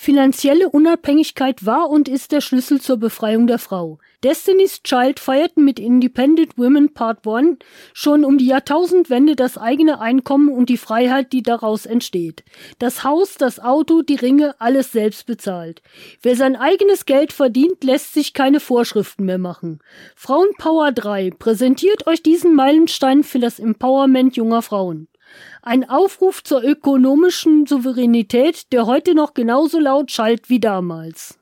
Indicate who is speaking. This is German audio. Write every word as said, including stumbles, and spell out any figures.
Speaker 1: Finanzielle Unabhängigkeit war und ist der Schlüssel zur Befreiung der Frau. Destiny's Child feierten mit Independent Women Part eins schon um die Jahrtausendwende das eigene Einkommen und die Freiheit, die daraus entsteht. Das Haus, das Auto, die Ringe, alles selbst bezahlt. Wer sein eigenes Geld verdient, lässt sich keine Vorschriften mehr machen. Frauenpower drei präsentiert euch diesen Meilenstein für das Empowerment junger Frauen. Ein Aufruf zur ökonomischen Souveränität, der heute noch genauso laut schallt wie damals.